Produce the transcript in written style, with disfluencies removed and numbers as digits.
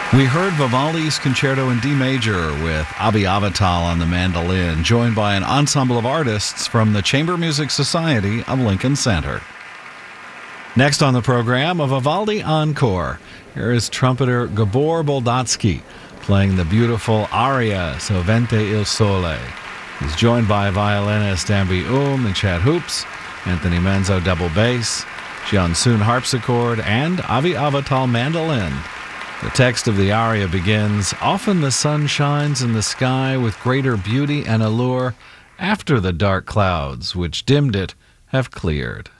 We heard Vivaldi's Concerto in D major with Avi Avital on the mandolin, joined by an ensemble of artists from the Chamber Music Society of Lincoln Center. Next on the program, a Vivaldi encore. Here is trumpeter Gabor Boldatsky playing the beautiful aria Sovente il Sole. He's joined by violinist Ambi and Chad Hoops, Anthony Menzo double bass, Jian Soon harpsichord, and Avi Avital mandolin. The text of the aria begins, "Often the sun shines in the sky with greater beauty and allure after the dark clouds which dimmed it have cleared."